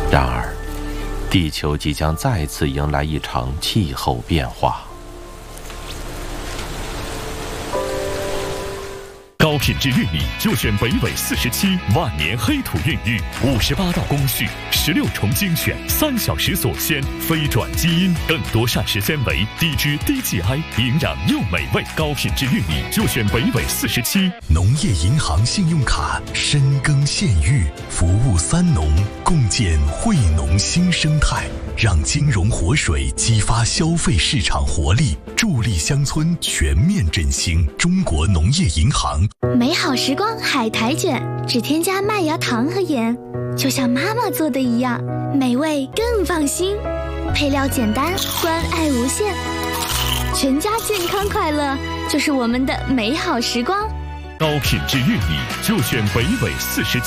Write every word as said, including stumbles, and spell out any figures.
然而，地球即将再次迎来一场气候变化。 高品质玉米就选北纬四十七万年黑土孕育，五十八道工序，十六重精选，三小时锁鲜，非转基因，更多膳食纤维，低脂低 G I， 营养又美味。高品质玉米就选北纬四十七。 农业银行信用卡深耕县域，服务三农，共建惠农新生态，让金融活水激发消费市场活力，助力乡村全面振兴。中国农业银行。 美好时光海苔卷，只添加麦芽糖和盐，就像妈妈做的一样，美味更放心。配料简单，关爱无限，全家健康快乐就是我们的美好时光。 高品质玉米就选北纬四十七。